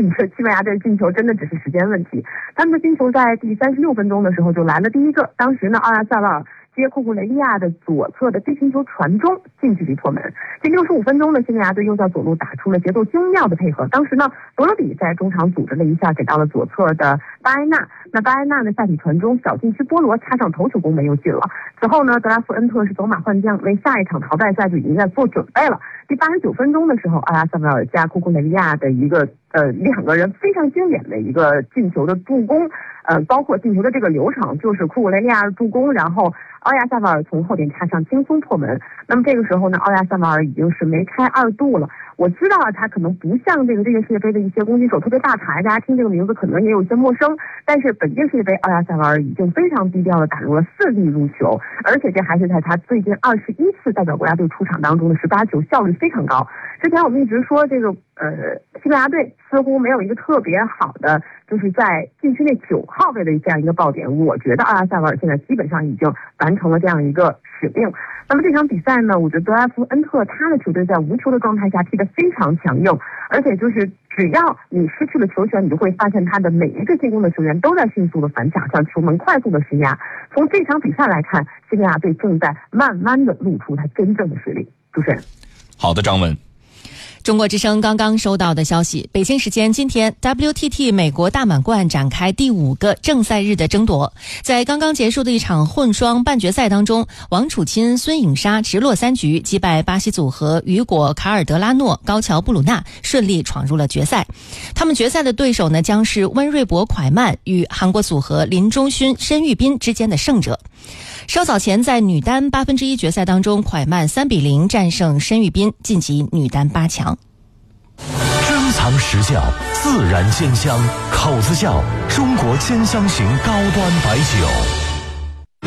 看着西班牙队进球真的只是时间问题。他们的进球在第36分钟的时候就来了第一个，当时呢奥亚萨瓦尔接库库雷利亚的左侧的低平球传中，近距离破门。第65分钟呢，西班牙队又在左路打出了节奏精妙的配合。当时呢，罗德比在中场组织了一下，给到了左侧的巴埃纳。那巴埃纳呢下体传中，小禁区波罗插上头球攻门又进了。此后呢，德拉夫恩特是走马换将，为下一场淘汰赛就已经在做准备了。第89分钟的时候，奥亚萨瓦尔加库库雷利亚的一个两个人非常经典的一个进球的助攻，包括进球的这个流程，就是库库雷利亚助攻，然后奥亚萨瓦尔从后点插上轻松破门。那么这个时候呢，奥亚萨瓦尔已经是梅开2度了。我知道他可能不像这个世界杯的一些攻击手特别大牌，大家听这个名字可能也有一些陌生，但是本届世界杯奥亚萨瓦尔已经非常低调的打入了4粒入球，而且这还是在他最近21次代表国家队出场当中的18球，效率非常高。之前我们一直说这个西班牙队似乎没有一个特别好的就是在禁区内9号位的这样一个爆点，我觉得奥亚萨瓦尔现在基本上已经完成了这样一个使命。那么这场比赛呢，我觉得德拉夫恩特他的球队在无球的状态下踢得非常强硬，而且就是只要你失去了球权，你就会发现他的每一个进攻的球员都在迅速的反抢，向球门快速的施压。从这场比赛来看，西班牙队正在慢慢的露出他真正的实力。主持人， 好的，张文。 中国之声刚刚收到的消息，北京时间今天 WTT 美国大满贯展开第5个正赛日的争夺。在刚刚结束的一场混双半决赛当中，王楚钦、孙颖莎直落3局击败巴西组合雨果、卡尔德拉诺、高桥布鲁纳，顺利闯入了决赛。他们决赛的对手呢，将是温瑞博蒯曼与韩国组合林中勋、申玉彬之间的胜者。稍早前在女单1/8决赛当中，蒯曼3-0战胜申玉彬，晋级女单8强。 珍藏实窖，自然鲜香，口子窖，中国兼香型高端白酒。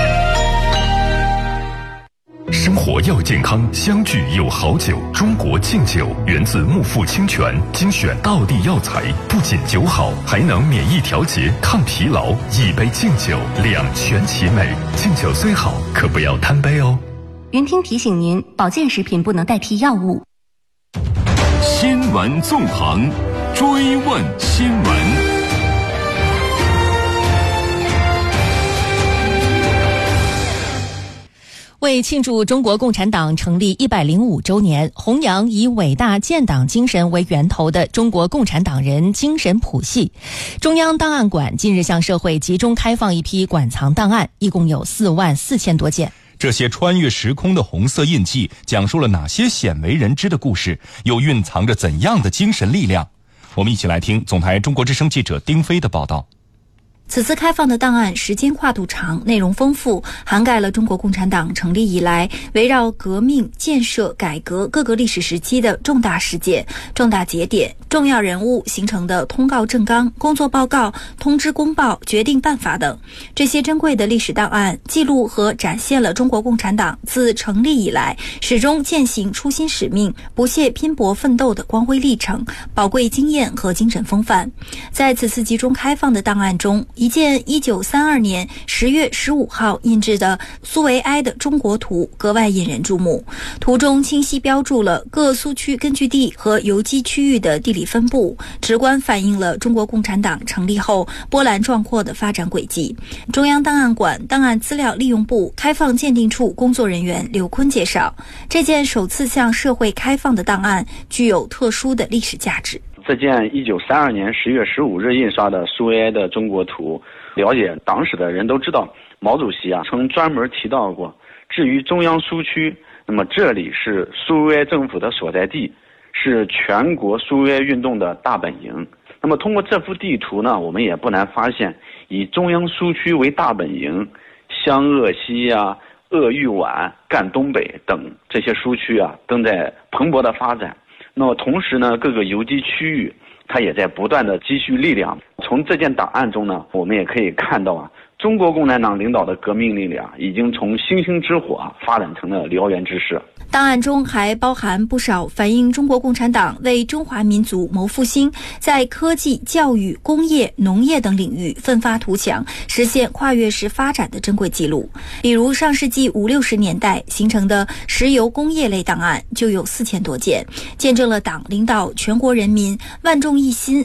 生活要健康，相聚有好酒。中国敬酒源自木富清泉，精选道地药材，不仅酒好，还能免疫调节、抗疲劳。一杯敬酒，两全其美。敬酒虽好，可不要贪杯哦。 云听提醒您，保健食品不能代替药物。 新闻纵横，追问新闻。 为庆祝中国共产党成立105周年，弘扬以伟大建党精神为源头的中国共产党人精神谱系，中央档案馆近日向社会集中开放一批馆藏档案，一共有44000多件。 这些穿越时空的红色印记讲述了哪些鲜为人知的故事，又蕴藏着怎样的精神力量？我们一起来听总台中国之声记者丁飞的报道。 此次开放的档案时间跨度长，内容丰富，涵盖了中国共产党成立以来围绕革命、建设、改革各个历史时期的重大事件、重大节点、重要人物形成的通告政纲、工作报告、通知公报、决定办法等。这些珍贵的历史档案记录和展现了中国共产党自成立以来始终践行初心使命、不懈拼搏奋斗的光辉历程、宝贵经验和精神风范。在此次集中开放的档案中，一件1932年10月15号印制的苏维埃的中国图格外引人注目。图中清晰标注了各苏区根据地和游击区域的地理分布，直观反映了中国共产党成立后波澜壮阔的发展轨迹。中央档案馆档案资料利用部开放鉴定处工作人员刘坤介绍，这件首次向社会开放的档案具有特殊的历史价值。 这件1932年10月15日印刷的苏维埃的中国图，了解党史的人都知道，毛主席曾专门提到过，至于中央苏区，那么这里是苏维埃政府的所在地，是全国苏维埃运动的大本营。那么通过这幅地图呢，我们也不难发现，以中央苏区为大本营，湘鄂西鄂豫皖、赣东北等这些苏区正在蓬勃的发展。那么同时呢，各个游击区域它也在不断的积蓄力量。从这件档案中呢，我们也可以看到中国共产党领导的革命力量已经从星星之火发展成了燎原之势。 档案中还包含不少反映中国共产党为中华民族谋复兴，在科技、教育、工业、农业等领域奋发图强，实现跨越式发展的珍贵记录。比如上世纪50、60年代形成的石油工业类档案就有4000多件，见证了党领导全国人民万众一心